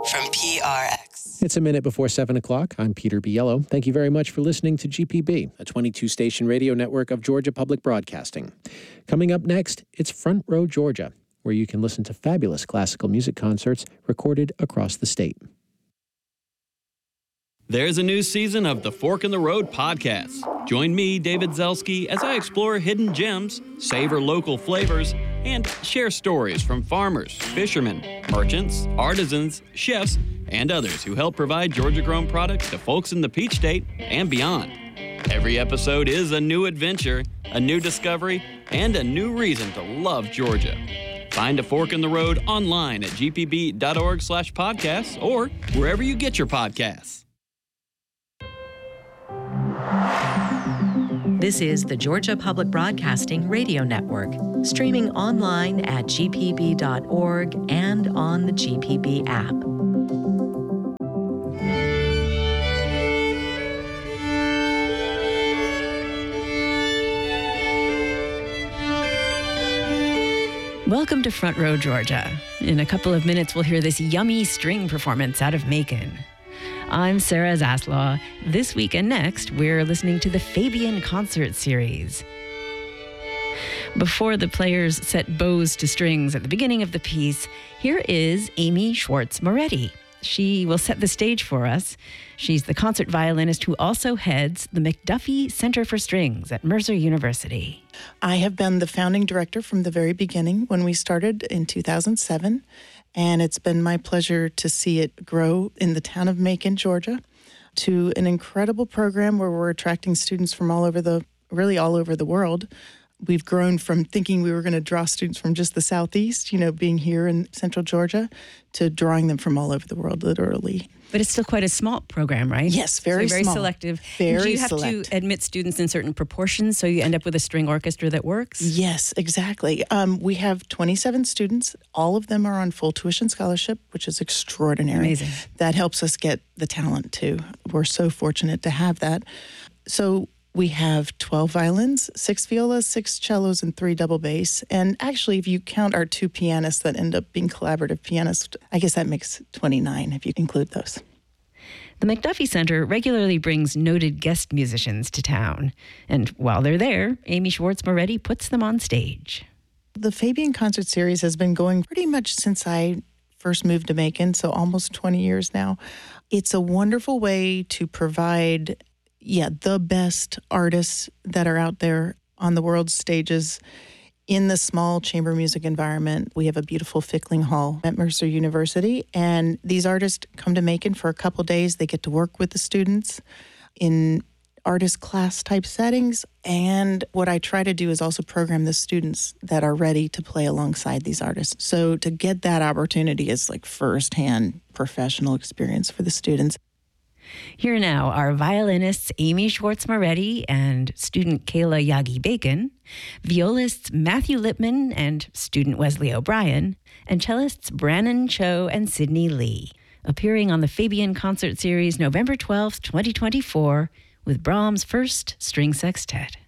from PRX. It's a minute before 7 o'clock. I'm Peter Biello. Thank you very much for listening to GPB, a 22-station radio network of Georgia Public Broadcasting. Coming up next, it's Front Row Georgia, where you can listen to fabulous classical music concerts recorded across the state. There's a new season of the Fork in the Road podcast. Join me, David Zelski, as I explore hidden gems, savor local flavors, and share stories from farmers, fishermen, merchants, artisans, chefs, and others who help provide Georgia-grown products to folks in the Peach State and beyond. Every episode is a new adventure, a new discovery, and a new reason to love Georgia. Find a Fork in the Road online at gpb.org/podcasts or wherever you get your podcasts. This is the Georgia Public Broadcasting Radio Network, streaming online at gpb.org and on the GPB app. Welcome to Front Row Georgia. In a couple of minutes, we'll hear this yummy string performance out of Macon. I'm Sarah Zaslaw. This week and next, we're listening to the Fabian Concert Series. Before the players set bows to strings at the beginning of the piece, here is Amy Schwartz Moretti. She will set the stage for us. She's the concert violinist who also heads the McDuffie Center for Strings at Mercer University. I have been the founding director from the very beginning when we started in 2007. And it's been my pleasure to see it grow in the town of Macon, Georgia, to an incredible program where we're attracting students from all over the world. We've grown from thinking we were going to draw students from just the Southeast, being here in Central Georgia, to drawing them from all over the world, literally. But it's still quite a small program, right? Yes, very small. Very selective. Very Do you have to admit students in certain proportions so you end up with a string orchestra that works? Yes, exactly. We have 27 students. All of them are on full tuition scholarship, which is extraordinary. Amazing. That helps us get the talent, too. We're so fortunate to have that. So we have 12 violins, 6 violas, 6 cellos, and 3 double bass. And actually, if you count our 2 pianists that end up being collaborative pianists, I guess that makes 29 if you include those. The McDuffie Center regularly brings noted guest musicians to town. And while they're there, Amy Schwartz Moretti puts them on stage. The Fabian Concert Series has been going pretty much since I first moved to Macon, so almost 20 years now. It's a wonderful way to provide the best artists that are out there on the world stages in the small chamber music environment. We have a beautiful Fickling Hall at Mercer University, and these artists come to Macon for a couple days. They get to work with the students in artist class type settings, and what I try to do is also program the students that are ready to play alongside these artists. So to get that opportunity is like firsthand professional experience for the students. Here now are violinists Amy Schwartz Moretti and student Kayla Yagi Bacon, violists Matthew Lipman and student Wesley O'Brien, and cellists Brannon Cho and Sydney Lee, appearing on the Fabian Concert Series November 12th, 2024, with Brahms' First String Sextet.